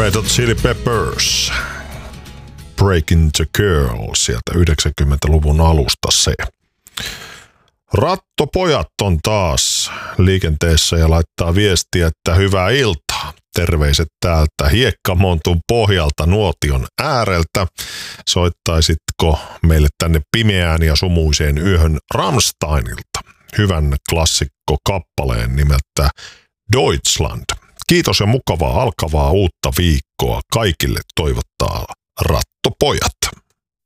Red Hot Chili Peppers, Breaking the Girl, sieltä 90-luvun alusta se. Rattopojat on taas liikenteessä ja laittaa viestiä, että hyvää iltaa. Terveiset täältä Hiekkamontun pohjalta Nuotion ääreltä. Soittaisitko meille tänne pimeään ja sumuiseen yöhön Rammsteinilta hyvän klassikko-kappaleen nimeltä Deutschland. Kiitos ja mukavaa alkavaa uutta viikkoa kaikille toivottaa Rattopojat.